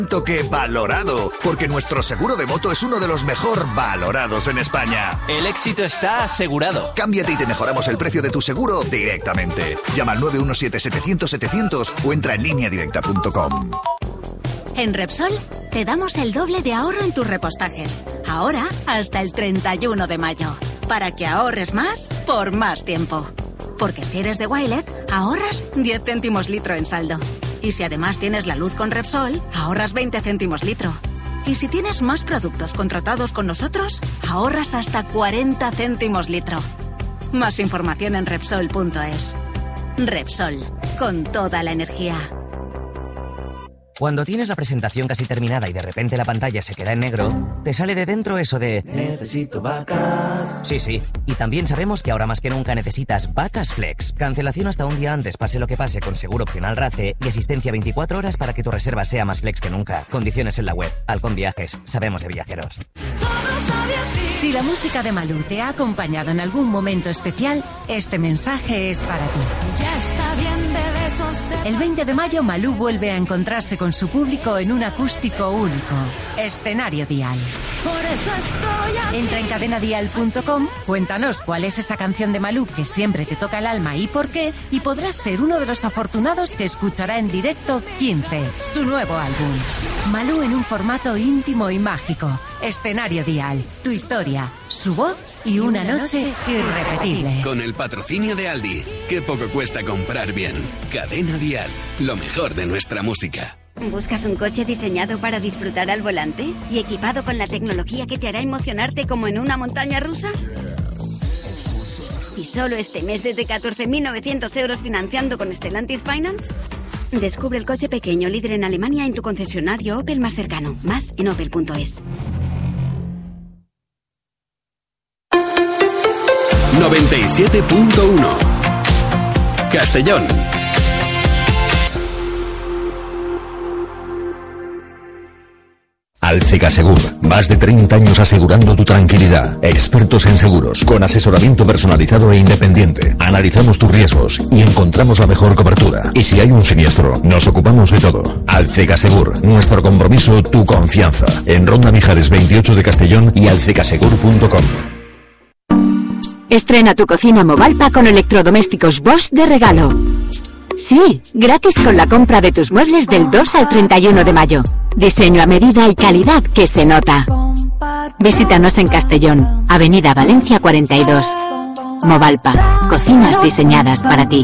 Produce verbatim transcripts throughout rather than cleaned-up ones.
Que valorado, porque nuestro seguro de moto es uno de los mejor valorados en España. El éxito está asegurado. Cámbiate y te mejoramos el precio de tu seguro directamente. Llama al nueve uno siete, setecientos, setecientos o entra en línea directa punto com. En Repsol te damos el doble de ahorro en tus repostajes. Ahora hasta el treinta y uno de mayo. Para que ahorres más por más tiempo. Porque si eres de Wilet, ahorras diez céntimos litro en saldo. Y si además tienes la luz con Repsol, ahorras veinte céntimos litro. Y si tienes más productos contratados con nosotros, ahorras hasta cuarenta céntimos litro. Más información en Repsol punto es. Repsol, con toda la energía. Cuando tienes la presentación casi terminada y de repente la pantalla se queda en negro, te sale de dentro eso de... Necesito vacas. Sí, sí. Y también sabemos que ahora más que nunca necesitas Vacas Flex. Cancelación hasta un día antes, pase lo que pase, con seguro opcional RACE y asistencia veinticuatro horas para que tu reserva sea más flex que nunca. Condiciones en la web. Halcón Viajes. Sabemos de viajeros. Si la música de Malú te ha acompañado en algún momento especial, este mensaje es para ti. Ya está bien de besos de... El veinte de mayo Malú vuelve a encontrarse con su público en un acústico único. Escenario Dial. Por eso estoy aquí. Entra en cadena dial punto com, cuéntanos cuál es esa canción de Malú que siempre te toca el alma y por qué, y podrás ser uno de los afortunados que escuchará en directo quince, su nuevo álbum. Malú en un formato íntimo y mágico. Escenario Dial, tu historia, su voz y una noche irrepetible. Con el patrocinio de Aldi, qué poco cuesta comprar bien. Cadena Dial, lo mejor de nuestra música. ¿Buscas un coche diseñado para disfrutar al volante y equipado con la tecnología que te hará emocionarte como en una montaña rusa? ¿Y solo este mes desde catorce mil novecientos euros financiando con Stellantis Finance? Descubre el coche pequeño líder en Alemania en tu concesionario Opel más cercano. Más en opel punto es. noventa y siete punto uno Castellón. Alcega Segur, más de treinta años asegurando tu tranquilidad. Expertos en seguros, con asesoramiento personalizado e independiente. Analizamos tus riesgos y encontramos la mejor cobertura. Y si hay un siniestro, nos ocupamos de todo. Alcega Segur, nuestro compromiso, tu confianza. En Ronda Mijares veintiocho de Castellón y alcegasegur punto com. Estrena tu cocina Movalpa con electrodomésticos Bosch de regalo. Sí, gratis con la compra de tus muebles del dos al treinta y uno de mayo. Diseño a medida y calidad que se nota. Visítanos en Castellón, Avenida Valencia cuarenta y dos. Movalpa, cocinas diseñadas para ti.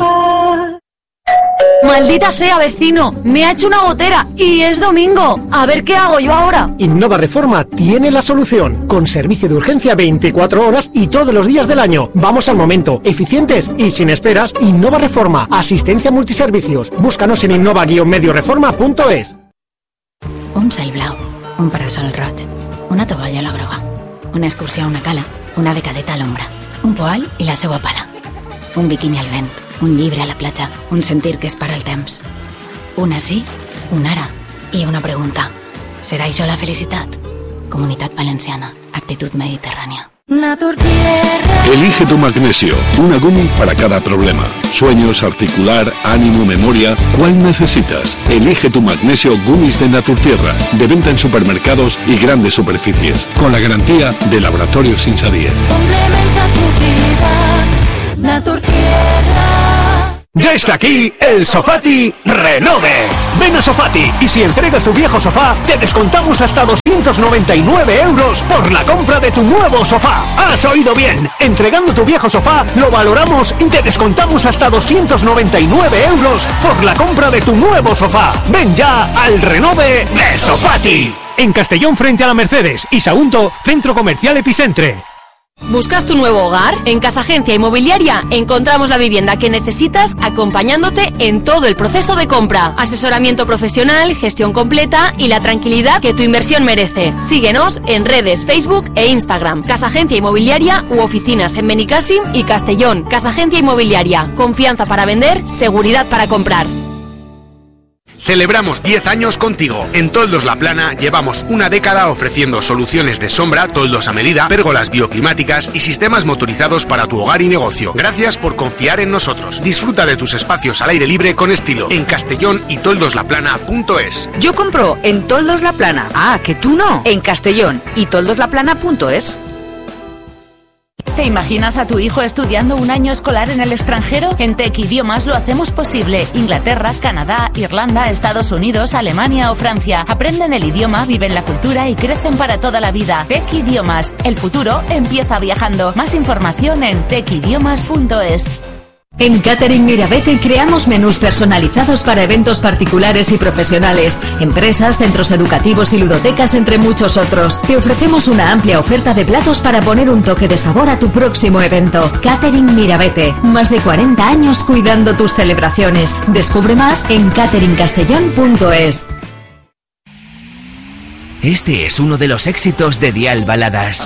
Maldita sea, vecino, me ha hecho una gotera y es domingo. A ver qué hago yo ahora. Innova Reforma tiene la solución, con servicio de urgencia veinticuatro horas y todos los días del año. Vamos al momento, eficientes y sin esperas. Innova Reforma, asistencia multiservicios. Búscanos en innova guion medio reforma punto es. Un cel blau, un parasol roig, una tovalla a la groga, una excursió a una cala, una becadeta a l'ombra, un poal i la seua pala, un biquini al vent, un llibre a la platja, un sentir que es para el temps, una sí, un ara i una pregunta. ¿Será això la felicitat? Comunitat Valenciana, actitud mediterránea. Naturtierra. Elige tu magnesio, una gumi para cada problema. Sueños, articular, ánimo, memoria. ¿Cuál necesitas? Elige tu magnesio Gummies de Naturtierra, de venta en supermercados y grandes superficies, con la garantía de Laboratorios Insadier. Complementa tu vida. Naturtierra. Ya está aquí el Sofati Renove. Ven a Sofati y si entregas tu viejo sofá, te descontamos hasta doscientos noventa y nueve euros por la compra de tu nuevo sofá. ¡Has oído bien! Entregando tu viejo sofá, lo valoramos y te descontamos hasta doscientos noventa y nueve euros por la compra de tu nuevo sofá. Ven ya al Renove de Sofati. En Castellón frente a la Mercedes y Sagunto, Centro Comercial Epicentre. ¿Buscas tu nuevo hogar? En Casa Agencia Inmobiliaria encontramos la vivienda que necesitas acompañándote en todo el proceso de compra. Asesoramiento profesional, gestión completa y la tranquilidad que tu inversión merece. Síguenos en redes, Facebook e Instagram. Casa Agencia Inmobiliaria u oficinas en Benicàssim y Castellón. Casa Agencia Inmobiliaria. Confianza para vender, seguridad para comprar. Celebramos diez años contigo. En Toldos La Plana llevamos una década ofreciendo soluciones de sombra, toldos a medida, pérgolas bioclimáticas y sistemas motorizados para tu hogar y negocio. Gracias por confiar en nosotros. Disfruta de tus espacios al aire libre con estilo en Castellón y toldos la plana punto es. Yo compro en Toldos La Plana. Ah, que tú no. En Castellón y toldos la plana punto es. ¿Te imaginas a tu hijo estudiando un año escolar en el extranjero? En Tech Idiomas lo hacemos posible. Inglaterra, Canadá, Irlanda, Estados Unidos, Alemania o Francia. Aprenden el idioma, viven la cultura y crecen para toda la vida. Tech Idiomas. El futuro empieza viajando. Más información en tech idiomas punto es. En Catering Mirabete creamos menús personalizados para eventos particulares y profesionales, empresas, centros educativos y ludotecas, entre muchos otros. Te ofrecemos una amplia oferta de platos para poner un toque de sabor a tu próximo evento. Catering Mirabete, más de cuarenta años cuidando tus celebraciones. Descubre más en catering castellón punto es. Este es uno de los éxitos de Dial Baladas.